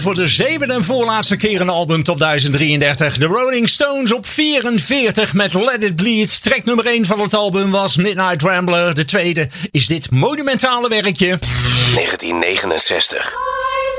Voor de zevende en voorlaatste keer een album top 1033. De Rolling Stones op 44 met Let It Bleed. Track nummer 1 van het album was Midnight Rambler. De tweede is dit monumentale werkje. 1969.